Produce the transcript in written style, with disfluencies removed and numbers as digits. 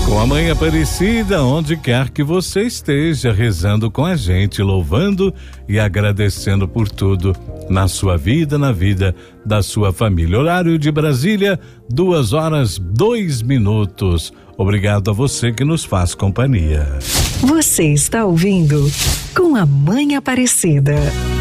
Com a Mãe Aparecida, onde quer que você esteja, rezando com a gente, louvando e agradecendo por tudo na sua vida, na vida da sua família. Horário de Brasília, 2:02. Obrigado a você que nos faz companhia. Você está ouvindo Com a Mãe Aparecida.